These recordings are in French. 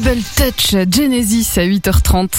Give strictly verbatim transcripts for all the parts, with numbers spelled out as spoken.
Invisible Touch, Genesis à huit heures trente.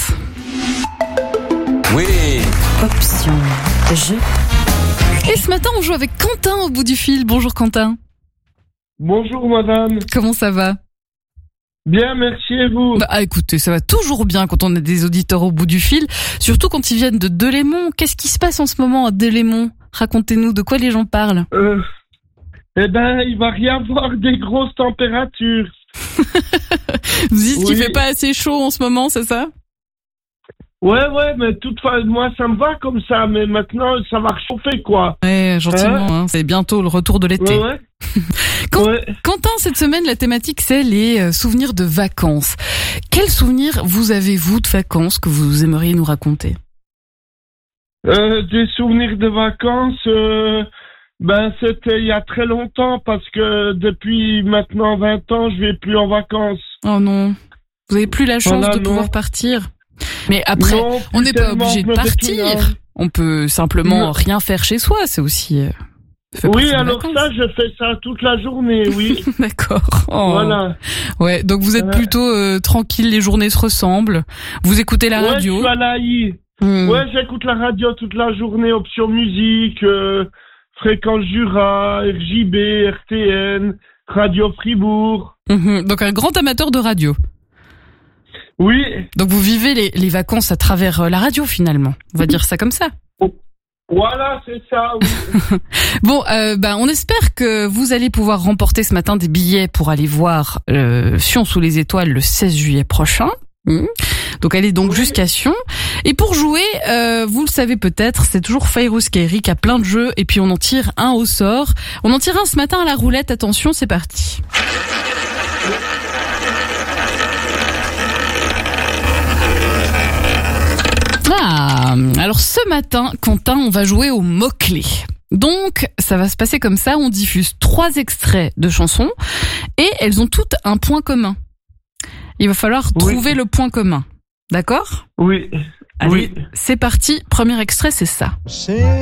Oui. Option jeu. Et ce matin, on joue avec Quentin au bout du fil. Bonjour Quentin. Bonjour madame. Comment ça va ? Bien, merci et vous ? Bah écoutez, ça va toujours bien quand on a des auditeurs au bout du fil, surtout quand ils viennent de Delémont. Qu'est-ce qui se passe en ce moment à Delémont ? Racontez-nous, de quoi les gens parlent ? euh, Eh ben, il va y avoir des grosses températures. Vous dites Oui. qu'il fait pas assez chaud en ce moment, c'est ça ? Ouais, ouais, mais toutefois, moi ça me va comme ça, mais maintenant ça va réchauffer quoi. Ouais, gentiment, hein, c'est bientôt le retour de l'été. Ouais, ouais. Quand- Ouais. Quentin, cette semaine, la thématique, c'est les euh, souvenirs de vacances. Quels souvenirs vous avez-vous de vacances que vous aimeriez nous raconter ? Euh, des souvenirs de vacances, euh, ben c'était il y a très longtemps parce que depuis maintenant vingt ans, je vais plus en vacances. Oh non, vous avez plus la chance Voilà, de non. pouvoir partir. Mais après, Non, on plus n'est pas tellement, obligé je de me fais partir. tout, hein. On peut simplement Non. rien faire chez soi, c'est aussi... euh, ça fait partie Oui, des alors vacances. ça, je fais ça toute la journée, oui. D'accord. Oh. Voilà. Ouais, donc vous êtes Ouais. plutôt euh, tranquille, les journées se ressemblent. Vous écoutez la Ouais, radio. je suis à l'A I. Hmm. Ouais, j'écoute la radio toute la journée, option musique, euh, fréquence Jura, R J B, R T N, Radio Fribourg. Mhm. Donc un grand amateur de radio. Oui, Donc vous vivez les, les vacances à travers euh, la radio finalement. On va dire ça comme ça. voilà, c'est ça, oui. Bon, euh, ben on espère que vous allez pouvoir remporter ce matin des billets pour aller voir euh, Sion sous les étoiles le seize juillet prochain. Mhm. Donc allez donc Oui. jusqu'à Sion. Et pour jouer, euh, vous le savez peut-être, c'est toujours Fairuz Kairi qui a plein de jeux et puis on en tire un au sort. On en tire un ce matin à la roulette. Attention, c'est parti. Ah, alors ce matin, Quentin, on va jouer au mot-clé. Donc, ça va se passer comme ça, on diffuse trois extraits de chansons et elles ont toutes un point commun. Il va falloir Oui. trouver le point commun. D'accord ? Oui, Allez, oui. c'est parti. Premier extrait, c'est ça. C'est